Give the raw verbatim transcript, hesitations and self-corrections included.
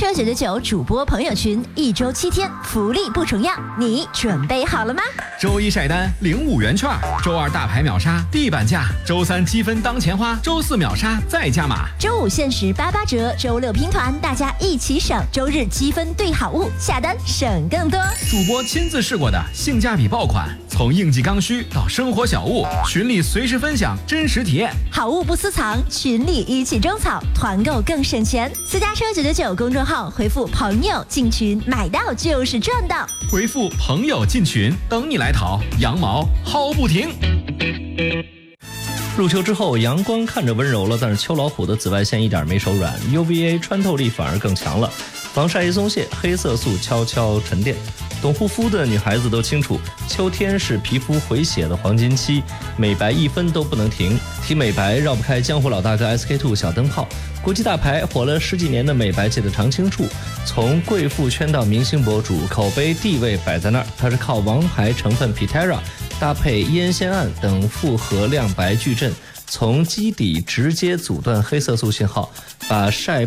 车九九九主播朋友群，一周七天，福利不重样，你准备好了吗？ 周一晒单领五元券，周二大牌秒杀地板价，周三积分当钱花，周四秒杀再加码， 周五限时八八折，周六拼团，大家一起省，周日积分兑好物，下单省更多。 主播亲自试过的性价比爆款，从应季刚需到生活小物，群里随时分享真实体验， 好物不私藏，群里一起种草，团购更省钱。私家车九九九公众号回复朋友进群，买到就是赚到。 回复朋友进群，等你来淘，羊毛薅不停。 入秋之后，阳光看着温柔了，但是秋老虎的紫外线一点没手软 ，U V A 穿透力反而更强了，防晒一松懈，黑色素悄悄沉淀。懂护肤的女孩子都清楚，秋天是皮肤回血的黄金期，美白一分都不能停。提美白绕不开江湖老大哥 S K two 小灯泡，国际大牌火了十几年的美白界的常青树，从贵妇圈到明星博主，口碑地位摆在那儿。它是靠王牌成分 Pitera 搭配烟酰胺等复合亮白矩阵，从基底直接阻断黑色素信号，把晒